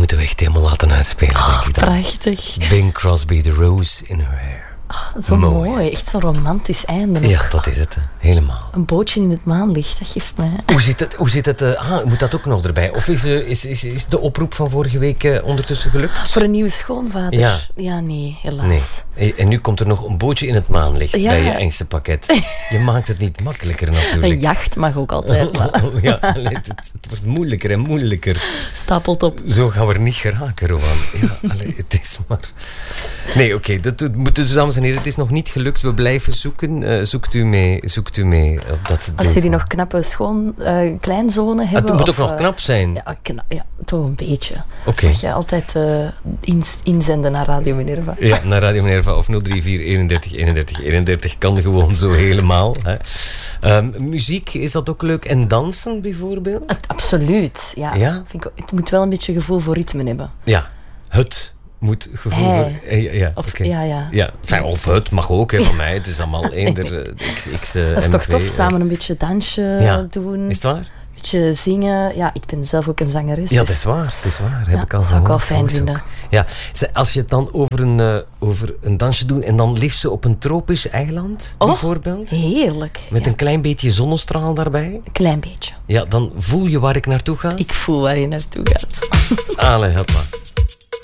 moeten we echt helemaal laten uitspelen, denk ik dan. Prachtig. Bing Crosby, The Rose in Her Hair. Zo mooi. Echt zo'n romantisch einde. Ja, dat is het. Helemaal. Een bootje in het maanlicht, dat geeft mij. Hoe zit het? Moet dat ook nog erbij? Of is de oproep van vorige week ondertussen gelukt? Voor een nieuwe schoonvader? Ja. Ja, nee, helaas. Nee. En nu komt er nog een bootje in het maanlicht bij je engste pakket. Je maakt het niet makkelijker natuurlijk. Een jacht mag ook altijd. Ja, het wordt moeilijker en moeilijker. Stapelt op. Zo gaan we er niet geraken, Rowan. Ja, het is maar... Nee, oké. Dus dames en heren, het is nog niet gelukt. We blijven zoeken. Zoekt u mee op dat Als jullie nog knappe kleinzonen hebben... Het moet ook nog knap zijn. Ja, toch een beetje. Oké. Mag je altijd inzenden naar Radio Minerva. Ja, naar Radio Minerva of 034 31 31 31 kan gewoon zo helemaal. Hè. Muziek, is dat ook leuk? En dansen bijvoorbeeld? Absoluut, ja. Het moet wel een beetje gevoel voor ritme hebben. Ja, het moet gevoel voor... Ja, of, okay. Ja. Of het mag ook, van mij. Het is allemaal eender x dat is toch tof, samen een beetje dansje doen. Is het waar? Een beetje zingen. Ja, ik ben zelf ook een zangeres. Ja, dat is waar. Heb ik al dat zou ik wel fijn vinden. Ook. Ja, als je het dan over een dansje doet en dan liefst op een tropisch eiland, bijvoorbeeld. Heerlijk. Met een klein beetje zonnestraal daarbij. Een klein beetje. Ja, dan voel je waar ik naartoe ga. Ik voel waar je naartoe gaat. Allee, hoppa.